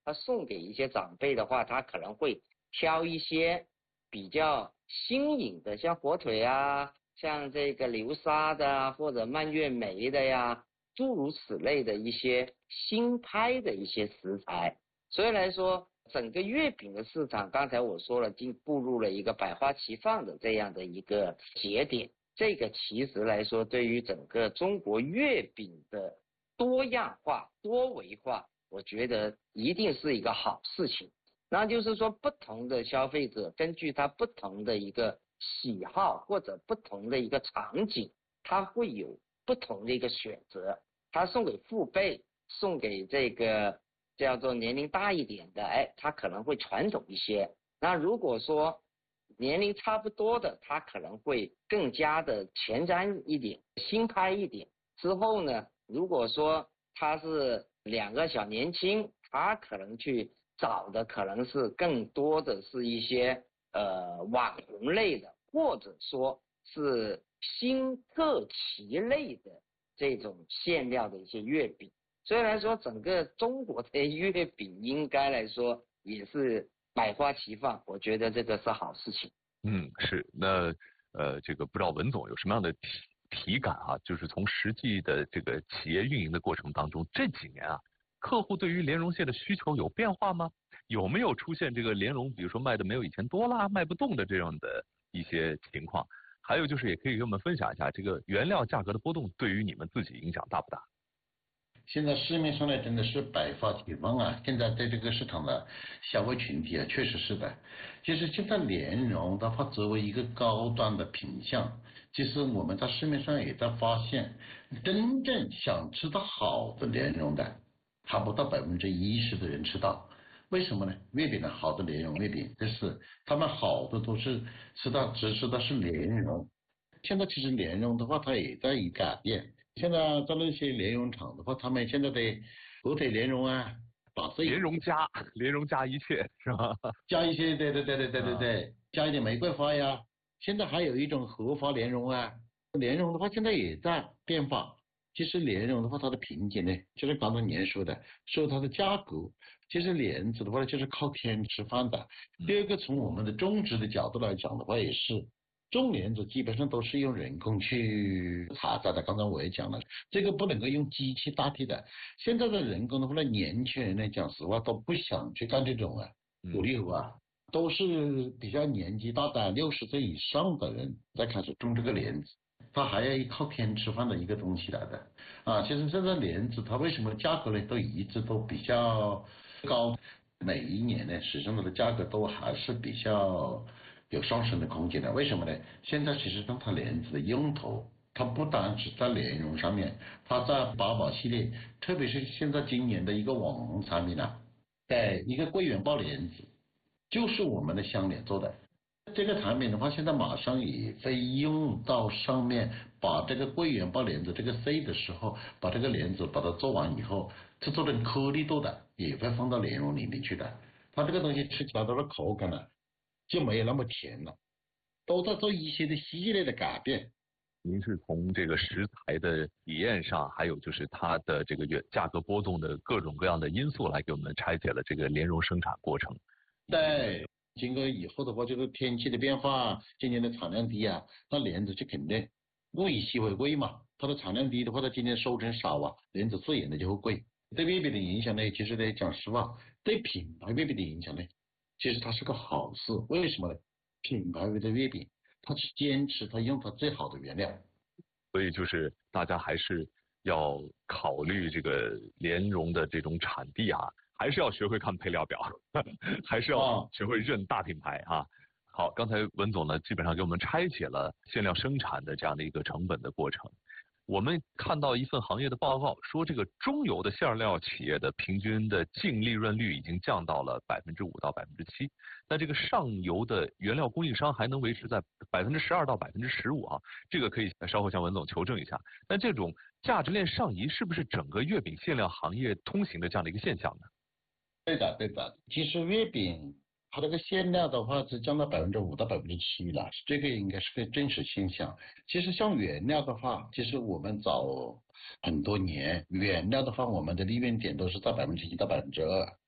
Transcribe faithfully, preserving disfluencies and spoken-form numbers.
他送给一些长辈的话，他可能会挑一些比较新颖的，像火腿啊，像这个流沙的啊，或者蔓越莓的呀，诸如此类的一些新拍的一些食材。所以来说，整个月饼的市场，刚才我说了，进步入了一个百花齐放的这样的一个节点。这个其实来说，对于整个中国月饼的多样化、多维化，我觉得一定是一个好事情。那就是说，不同的消费者根据他不同的一个喜好或者不同的一个场景，他会有不同的一个选择。他送给父辈，送给这个叫做年龄大一点的，哎，他可能会传统一些。那如果说年龄差不多的，他可能会更加的前瞻一点，新拍一点。之后呢，如果说他是两个小年轻，他可能去找的可能是更多的是一些呃网红类的，或者说是新特奇类的这种馅料的一些月饼。所以来说，整个中国的月饼应该来说也是百花齐放，我觉得这个是好事情。 嗯，是。那呃，这个不知道文总有什么样的体体感啊？就是从实际的这个企业运营的过程当中，这几年啊，客户对于莲蓉蟹的需求有变化吗？有没有出现这个莲蓉，比如说卖的没有以前多啦，卖不动的这样的一些情况？还有就是，也可以给我们分享一下，这个原料价格的波动对于你们自己影响大不大？ 现在市面上呢真的是百花齐放啊！现在在这个市场的消费群体啊，确实是的。其实现在莲蓉的话，作为一个高端的品项，其实我们在市面上也在发现，真正想吃到好的莲蓉的，还不到百分之一十的人吃到。为什么呢？月饼的好的莲蓉月饼，就是他们好的都是吃到只吃的是莲蓉。现在其实莲蓉的话，它也在改变。现在在那些莲蓉厂的话，他们现在的火腿莲蓉啊，把这莲蓉加莲蓉加一切是吧？ 加一些，对对对对对对对，啊、加一点玫瑰花呀。现在还有一种荷花莲蓉啊，莲蓉的话现在也在变化。其实莲蓉的话，它的瓶颈呢，就是刚才您说的，说它的价格，其实莲子的话就是靠天吃饭的。第二个，从我们的种植的角度来讲的话，也是。种莲子基本上都是用人工去采摘的，刚才我也讲了，这个不能够用机器代替的。现在的人工的话呢，年轻人呢，讲实话都不想去干这种啊苦力活啊，都是比较年纪大的六十岁以上的人在开始种这个莲子，它还要靠天吃饭的一个东西来的啊。其实现在莲子它为什么价格呢都一直都比较高，每一年呢，实际上它的价格都还是比较有上升的空间的。为什么呢？现在其实当它莲子的用途，它不单只在莲蓉上面，它在八宝系列，特别是现在今年的一个网红产品啊，在一个桂圆包莲子，就是我们的香莲做的。这个产品的话，现在马上也会用到上面，把这个桂圆包莲子这个 C 的时候，把这个莲子把它做完以后，它做成颗粒度的，也会放到莲蓉里面去的。它这个东西吃起来它的口感呢，就没有那么甜了，都在做一些的系列的改变。 您是从这个食材的体验上，还有就是它的这个原价格波动的各种各样的因素来给我们拆解了这个莲蓉生产过程。 对，经过以后的话，就是天气的变化，今年的产量低啊，那莲子就肯定物以稀为贵嘛。它的产量低的话，它今年收成少啊，莲子自然的就会贵。对月饼的影响呢，其实呢，讲实话，对品牌月饼的影响呢，其实它是个好事。为什么呢？品牌的月饼，它是坚持它用它最好的原料。 所以就是大家还是要考虑这个莲蓉的这种产地啊，还是要学会看配料表，还是要学会认大品牌啊。好，刚才文总呢，基本上给我们拆解了馅料生产的这样的一个成本的过程。我们看到一份行业的报告说，这个中游的馅料企业的平均的净利润率已经降到了百分之五到百分之七，那这个上游的原料供应商还能维持在百分之十二到百分之十五啊，这个可以稍后向文总求证一下。但这种价值链上移是不是整个月饼馅料行业通行的这样的一个现象呢？ 对的，对的。其实月饼它这个馅料的话是降到百分之五到百分之七了，这个应该是个真实现象。其实像原料的话，其实我们早很多年原料的话，我们的利润点都是在百分之一到百分之二。